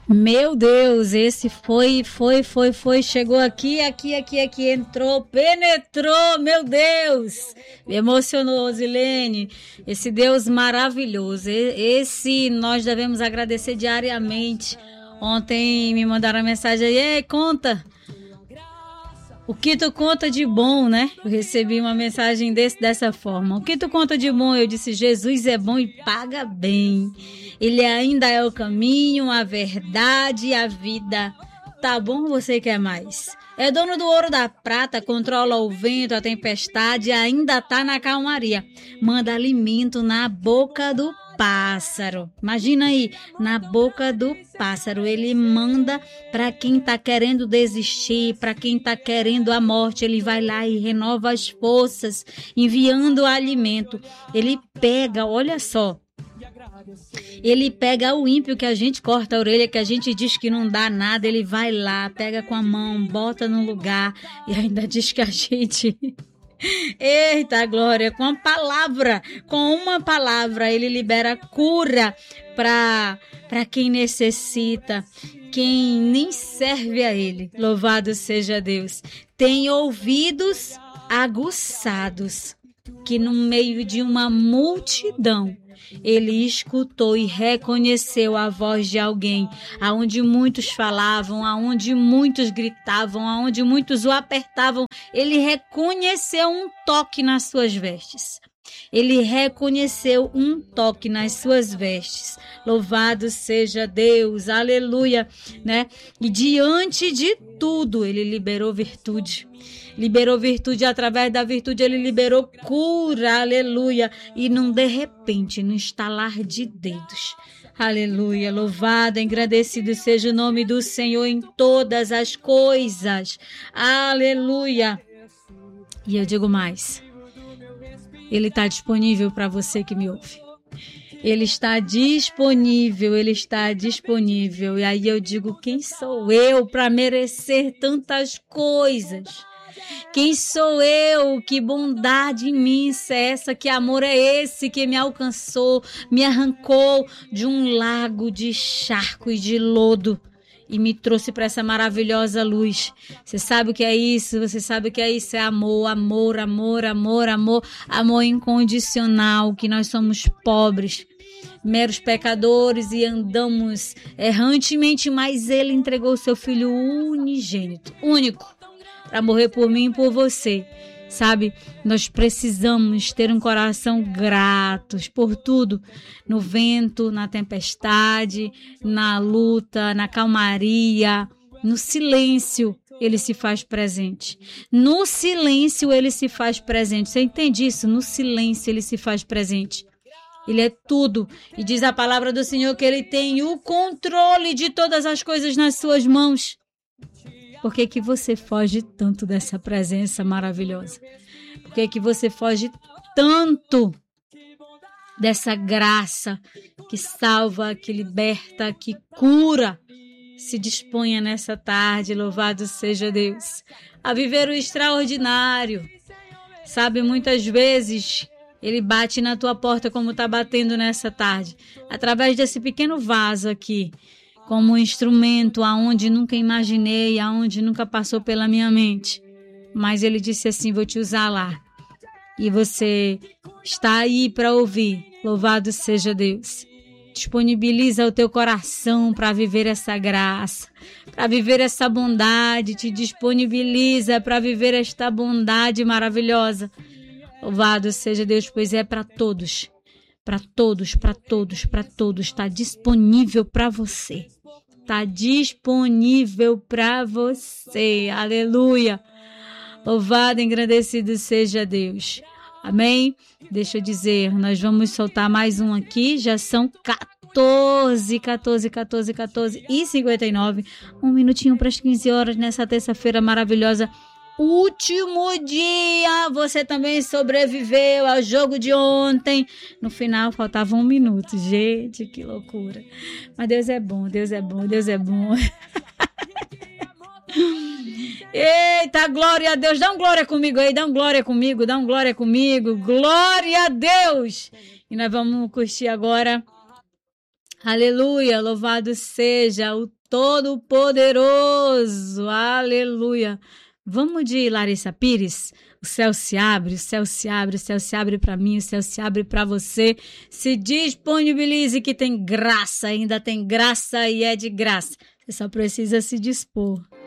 Meu Deus, esse foi, chegou aqui, entrou, penetrou, meu Deus, me emocionou, Zilene, esse Deus maravilhoso, esse nós devemos agradecer diariamente. Ontem me mandaram uma mensagem aí, ei, conta, o que tu conta de bom, né? Eu recebi uma mensagem dessa forma. O que tu conta de bom? Eu disse, Jesus é bom e paga bem. Ele ainda é o caminho, a verdade e a vida. Tá bom, você quer mais? É dono do ouro da prata, controla o vento, a tempestade, ainda tá na calmaria. Manda alimento na boca do pássaro. Imagina aí, na boca do pássaro. Ele manda para quem tá querendo desistir, para quem tá querendo a morte. Ele vai lá e renova as forças, enviando alimento. Ele pega, olha só, ele pega o ímpio que a gente corta a orelha, que a gente diz que não dá nada. Ele vai lá, pega com a mão, bota no lugar e ainda diz que a gente... Eita glória, com uma palavra ele libera cura para quem necessita, quem nem serve a ele. Louvado seja Deus. Tem ouvidos aguçados, que no meio de uma multidão ele escutou e reconheceu a voz de alguém, aonde muitos falavam, aonde muitos gritavam, aonde muitos o apertavam. Ele reconheceu um toque nas suas vestes. Ele reconheceu um toque nas suas vestes. Louvado seja Deus, aleluia, né? E diante de tudo, ele liberou virtude. Liberou virtude, através da virtude ele liberou cura, aleluia. E num de repente, num estalar de dedos, aleluia, louvado, engrandecido seja o nome do Senhor em todas as coisas, aleluia. E eu digo mais, ele está disponível para você que me ouve. Ele está disponível. E aí eu digo, quem sou eu para merecer tantas coisas? Quem sou eu? Que bondade imensa é essa? Que amor é esse que me alcançou, me arrancou de um lago de charco e de lodo e me trouxe para essa maravilhosa luz. Você sabe o que é isso? Você sabe o que é isso? É amor, amor, amor, amor, amor, amor incondicional, que nós somos pobres, meros pecadores e andamos errantemente, mas ele entregou o seu filho unigênito, único, para morrer por mim e por você. Sabe, nós precisamos ter um coração gratos por tudo, no vento, na tempestade, na luta, na calmaria, no silêncio. Ele se faz presente. No silêncio ele se faz presente. Você entende isso? No silêncio ele se faz presente. Ele é tudo. E diz a palavra do Senhor que ele tem o controle de todas as coisas nas suas mãos. Por que você foge tanto dessa presença maravilhosa? Por que você foge tanto dessa graça que salva, que liberta, que cura? Se disponha nessa tarde, louvado seja Deus, a viver o extraordinário. Sabe, muitas vezes ele bate na tua porta como está batendo nessa tarde, através desse pequeno vaso aqui, como um instrumento aonde nunca imaginei, aonde nunca passou pela minha mente. Mas ele disse assim, vou te usar lá. E você está aí para ouvir. Louvado seja Deus. Disponibiliza o teu coração para viver essa graça, para viver essa bondade. Te disponibiliza para viver esta bondade maravilhosa. Louvado seja Deus, pois é para todos. Para todos, para todos, para todos. Está disponível para você. Está disponível para você. Aleluia. Louvado, engrandecido seja Deus. Amém? Deixa eu dizer, nós vamos soltar mais um aqui. Já são 14 e 59. Um minutinho para as 15 horas nessa terça-feira maravilhosa. Último dia, você também sobreviveu ao jogo de ontem. No final faltava 1 minuto. Gente, que loucura. Mas Deus é bom, Deus é bom, Deus é bom. Eita, glória a Deus. Dá um glória comigo aí, dá um glória comigo, dá um glória comigo. Glória a Deus. E nós vamos curtir agora. Aleluia, louvado seja o Todo-Poderoso. Aleluia. Vamos de Larissa Pires? O céu se abre, o céu se abre, o céu se abre para mim, o céu se abre para você. Se disponibilize que tem graça, ainda tem graça e é de graça. Você só precisa se dispor.